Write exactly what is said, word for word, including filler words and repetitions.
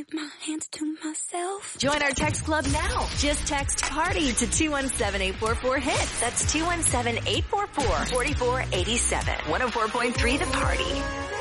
keep my hands to myself. Join our text club now. Just text PARTY to two one seven, eight four four, HIT. That's two one seven, eight four four, four four eight seven. one oh four point three The Party.